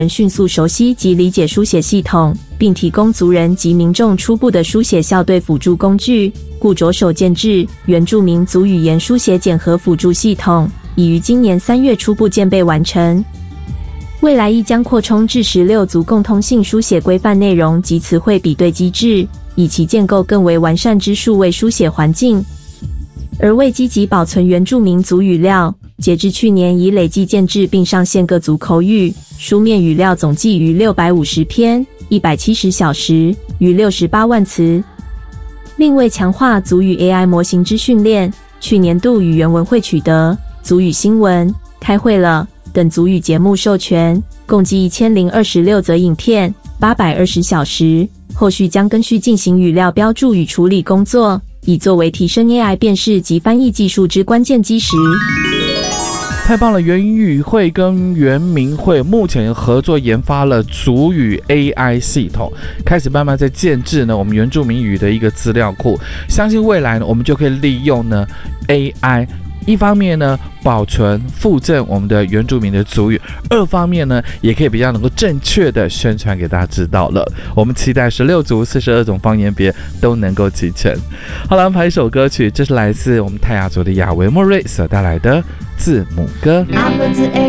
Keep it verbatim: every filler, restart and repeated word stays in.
人迅速熟悉及理解书写系统，并提供族人及民众初步的书写校对辅助工具，故着手建制原住民族语言书写检核辅助系统，已于今年三月初步建备完成。未来亦将扩充至十六族共通性书写规范内容及词汇比对机制，以其建构更为完善之数位书写环境。而为积极保存原住民族语料，截至去年已累计建制并上线各族口语书面语料总计逾六百五十篇，一百七十小时，逾六十八万词。另为强化族语 A I 模型之训练，去年度与原文会取得族语新闻、开会了等族语节目授权，共计一千零二十六则影片，八百二十小时。后续将根据进行语料标注与处理工作，以作为提升 A I 辨识及翻译技术之关键基石。 太棒了！原语会跟原民会目前合作研发了族语 A I 系统，开始慢慢在建制呢我们原住民语的一个资料库。相信未来呢，我们就可以利用呢 A I。一方面呢，保存附赠我们的原住民的族语；二方面呢，也可以比较能够正确的宣传给大家知道了。我们期待十六族四十二种方言别都能够集成。好了，安排一首歌曲，这是来自我们泰雅族的亚维莫瑞所带来的字母歌。 阿婆子诶